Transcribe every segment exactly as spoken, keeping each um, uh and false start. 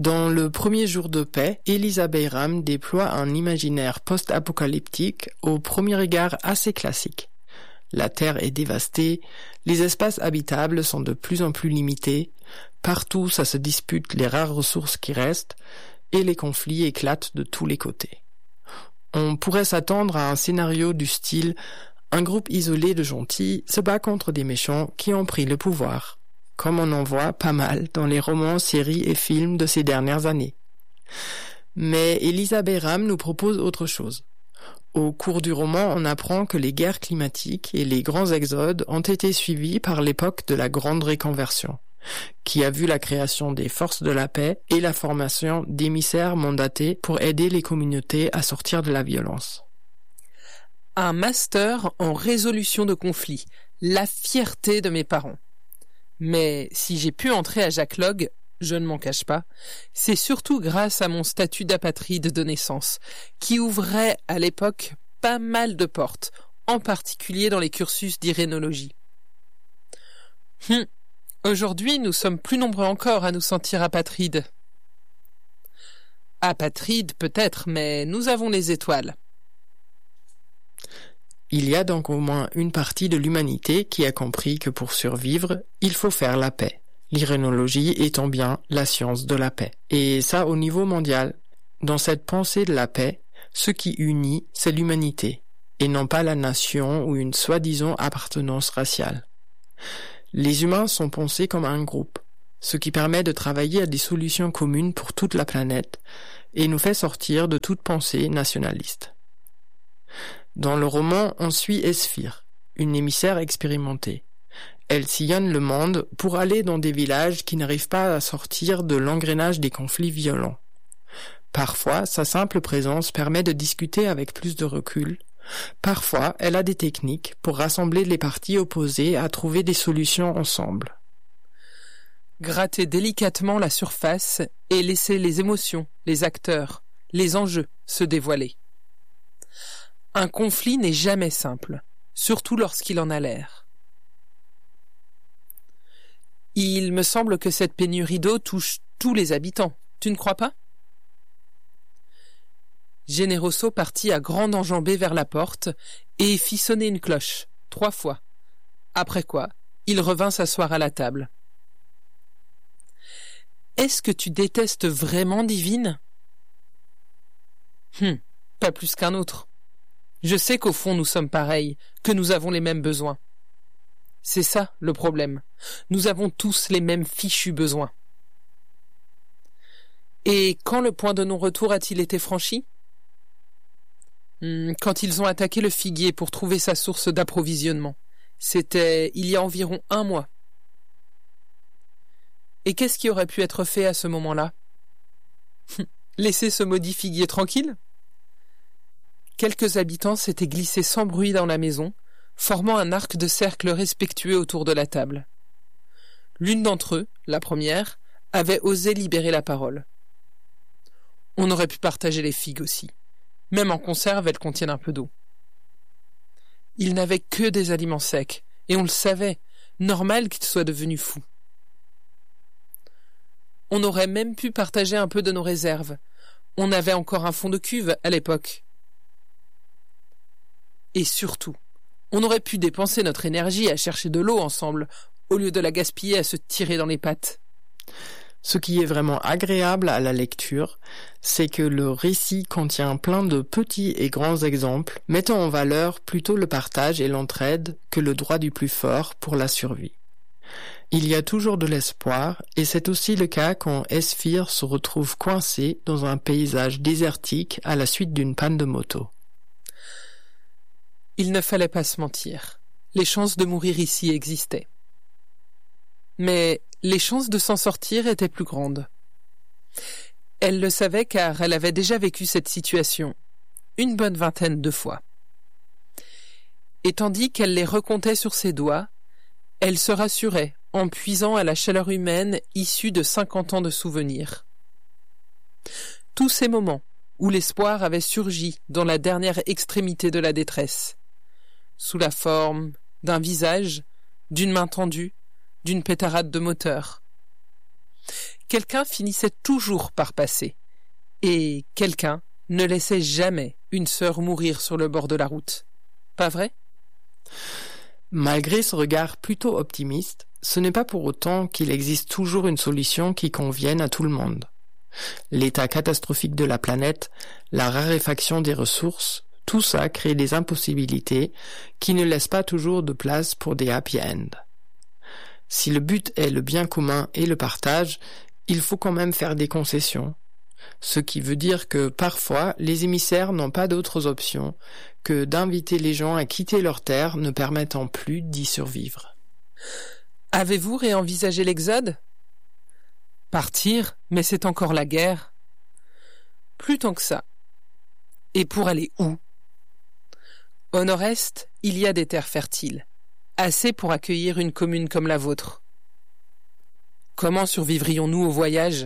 Dans le premier jour de paix, Elisa Bayram déploie un imaginaire post-apocalyptique au premier regard assez classique. La Terre est dévastée, les espaces habitables sont de plus en plus limités, partout ça se dispute les rares ressources qui restent, et les conflits éclatent de tous les côtés. On pourrait s'attendre à un scénario du style « Un groupe isolé de gentils se bat contre des méchants qui ont pris le pouvoir », comme on en voit pas mal dans les romans, séries et films de ces dernières années. Mais Elisa Bayram nous propose autre chose. Au cours du roman, on apprend que les guerres climatiques et les grands exodes ont été suivis par l'époque de la Grande Réconversion, qui a vu la création des forces de la paix et la formation d'émissaires mandatés pour aider les communautés à sortir de la violence. Un master en résolution de conflits, la fierté de mes parents. Mais si j'ai pu entrer à Jack Logg, je ne m'en cache pas, c'est surtout grâce à mon statut d'apatride de naissance, qui ouvrait à l'époque pas mal de portes, en particulier dans les cursus d'irénologie. Hum, aujourd'hui, nous sommes plus nombreux encore à nous sentir apatrides. Apatrides peut-être, mais nous avons les étoiles. Il y a donc au moins une partie de l'humanité qui a compris que pour survivre, il faut faire la paix. L'irénologie étant bien la science de la paix. Et ça au niveau mondial. Dans cette pensée de la paix, ce qui unit, c'est l'humanité, et non pas la nation ou une soi-disant appartenance raciale. Les humains sont pensés comme un groupe, ce qui permet de travailler à des solutions communes pour toute la planète, et nous fait sortir de toute pensée nationaliste. Dans le roman, on suit Esphir, une émissaire expérimentée. Elle sillonne le monde pour aller dans des villages qui n'arrivent pas à sortir de l'engrenage des conflits violents. Parfois, sa simple présence permet de discuter avec plus de recul. Parfois, elle a des techniques pour rassembler les parties opposées à trouver des solutions ensemble. Gratter délicatement la surface et laisser les émotions, les acteurs, les enjeux se dévoiler. Un conflit n'est jamais simple, surtout lorsqu'il en a l'air. Il me semble que cette pénurie d'eau touche tous les habitants, tu ne crois pas ? Generoso partit à grande enjambée vers la porte et fit sonner une cloche, trois fois. Après quoi, il revint s'asseoir à la table. « Est-ce que tu détestes vraiment Divine ?»« Hum, pas plus qu'un autre. Je sais qu'au fond nous sommes pareils, que nous avons les mêmes besoins. C'est ça le problème. Nous avons tous les mêmes fichus besoins. Et quand le point de non-retour a-t-il été franchi ? hmm, Quand ils ont attaqué le figuier pour trouver sa source d'approvisionnement. C'était il y a environ un mois. Et qu'est-ce qui aurait pu être fait à ce moment-là ? Laisser ce maudit figuier tranquille ? Quelques habitants s'étaient glissés sans bruit dans la maison, formant un arc de cercle respectueux autour de la table. L'une d'entre eux, la première, avait osé libérer la parole. On aurait pu partager les figues aussi. Même en conserve, elles contiennent un peu d'eau. Ils n'avaient que des aliments secs, et on le savait, normal qu'ils soient devenus fous. On aurait même pu partager un peu de nos réserves. On avait encore un fond de cuve à l'époque. Et surtout, on aurait pu dépenser notre énergie à chercher de l'eau ensemble, au lieu de la gaspiller à se tirer dans les pattes. Ce qui est vraiment agréable à la lecture, c'est que le récit contient plein de petits et grands exemples, mettant en valeur plutôt le partage et l'entraide que le droit du plus fort pour la survie. Il y a toujours de l'espoir, et c'est aussi le cas quand Esphir se retrouve coincé dans un paysage désertique à la suite d'une panne de moto. Il ne fallait pas se mentir. Les chances de mourir ici existaient. Mais les chances de s'en sortir étaient plus grandes. Elle le savait car elle avait déjà vécu cette situation, une bonne vingtaine de fois. Et tandis qu'elle les recomptait sur ses doigts, elle se rassurait en puisant à la chaleur humaine issue de cinquante ans de souvenirs. Tous ces moments où l'espoir avait surgi dans la dernière extrémité de la détresse, sous la forme d'un visage, d'une main tendue, d'une pétarade de moteur. quelqu'un finissait toujours par passer, et quelqu'un ne laissait jamais une sœur mourir sur le bord de la route. Pas vrai? Malgré ce regard plutôt optimiste, ce n'est pas pour autant qu'il existe toujours une solution qui convienne à tout le monde. L'état catastrophique de la planète, la raréfaction des ressources, tout ça crée des impossibilités qui ne laissent pas toujours de place pour des happy ends. Si le but est le bien commun et le partage, il faut quand même faire des concessions. Ce qui veut dire que parfois, les émissaires n'ont pas d'autres options que d'inviter les gens à quitter leur terre ne permettant plus d'y survivre. Avez-vous réenvisagé l'exode? Partir, mais c'est encore la guerre. Plus tant que ça. Et pour aller où? Au nord-est, il y a des terres fertiles, assez pour accueillir une commune comme la vôtre. Comment survivrions-nous au voyage?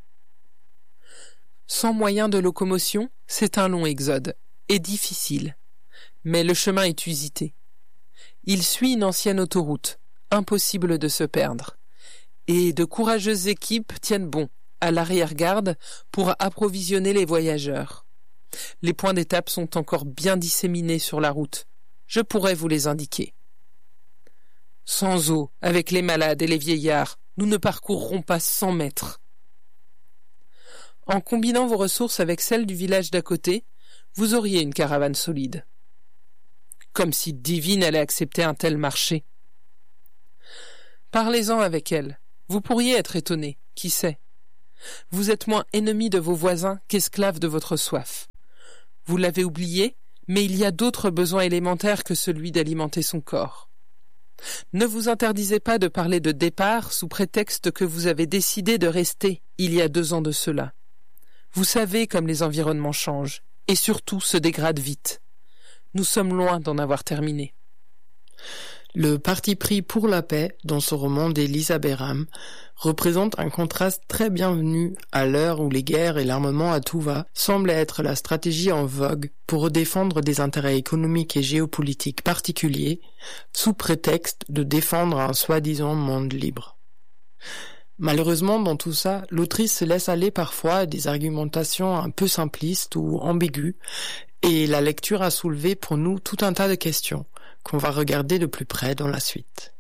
Sans moyen de locomotion, c'est un long exode, et difficile. Mais le chemin est usité. Il suit une ancienne autoroute, impossible de se perdre. Et de courageuses équipes tiennent bon, à l'arrière-garde, pour approvisionner les voyageurs. Les points d'étape sont encore bien disséminés sur la route. Je pourrais vous les indiquer. Sans eau, avec les malades et les vieillards, nous ne parcourrons pas cent mètres. En combinant vos ressources avec celles du village d'à côté, vous auriez une caravane solide. Comme si Divine allait accepter un tel marché. Parlez-en avec elle. Vous pourriez être étonné, qui sait. Vous êtes moins ennemi de vos voisins qu'esclave de votre soif. Vous l'avez oublié, mais il y a d'autres besoins élémentaires que celui d'alimenter son corps. Ne vous interdisez pas de parler de départ sous prétexte que vous avez décidé de rester il y a deux ans de cela. Vous savez comme les environnements changent, et surtout se dégradent vite. Nous sommes loin d'en avoir terminé. Le parti pris pour la paix, dans ce roman d'Elisa Behram, représente un contraste très bienvenu à l'heure où les guerres et l'armement à tout va semblent être la stratégie en vogue pour défendre des intérêts économiques et géopolitiques particuliers, sous prétexte de défendre un soi-disant monde libre. Malheureusement, dans tout ça, l'autrice se laisse aller parfois à des argumentations un peu simplistes ou ambiguës, et la lecture a soulevé pour nous tout un tas de questions qu'on va regarder de plus près dans la suite.